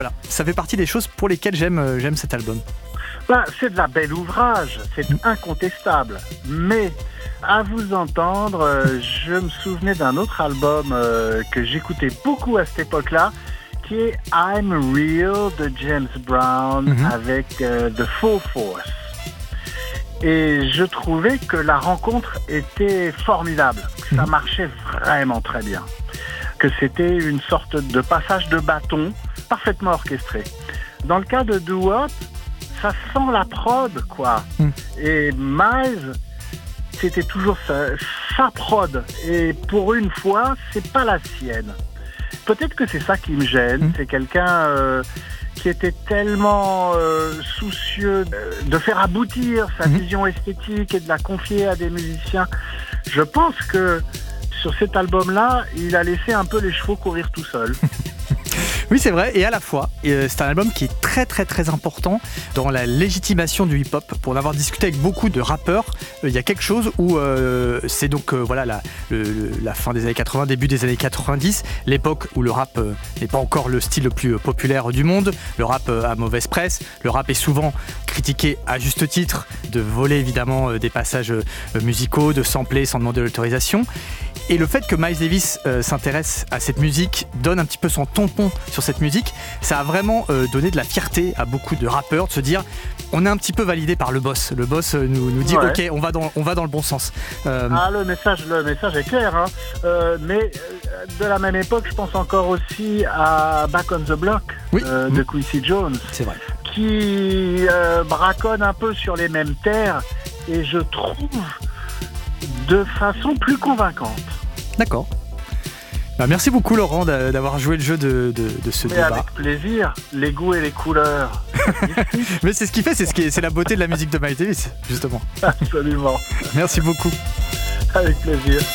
Voilà, ça fait partie des choses pour lesquelles j'aime cet album. C'est de la belle ouvrage, c'est incontestable. Mais à vous entendre, je me souvenais d'un autre album que j'écoutais beaucoup à cette époque-là, qui est I'm Real de James Brown avec The Full Force. Et je trouvais que la rencontre était formidable, que ça marchait vraiment très bien, que c'était une sorte de passage de bâton parfaitement orchestré. Dans le cas de Doo Wop, ça sent la prod, quoi. Et Miles, c'était toujours sa prod. Et pour une fois, c'est pas la sienne. Peut-être que c'est ça qui me gêne. C'est quelqu'un qui était tellement soucieux de faire aboutir sa vision esthétique et de la confier à des musiciens. Je pense que sur cet album-là, il a laissé un peu les chevaux courir tout seul. Oui, c'est vrai, et à la fois, c'est un album qui est très très très important dans la légitimation du hip-hop. Pour en avoir discuté avec beaucoup de rappeurs, il y a quelque chose où c'est donc la fin des années 80, début des années 90, l'époque où le rap n'est pas encore le style le plus populaire du monde, le rap a mauvaise presse, le rap est souvent critiqué à juste titre de voler évidemment des passages musicaux, de sampler sans demander l'autorisation. Et le fait que Miles Davis s'intéresse à cette musique, donne un petit peu son tampon sur cette musique, ça a vraiment donné de la fierté à beaucoup de rappeurs de se dire on est un petit peu validé par le boss. Le boss nous dit ok, on va dans le bon sens. Le message est clair. Mais de la même époque, je pense encore aussi à Back on the Block de Quincy Jones. C'est vrai. Qui braconne un peu sur les mêmes terres et je trouve de façon plus convaincante. D'accord. Merci beaucoup Laurent d'avoir joué le jeu de ce débat. Avec plaisir, les goûts et les couleurs. Mais c'est ce qui fait, c'est la beauté de la musique de Miles Davis, justement. Absolument. Merci beaucoup. Avec plaisir.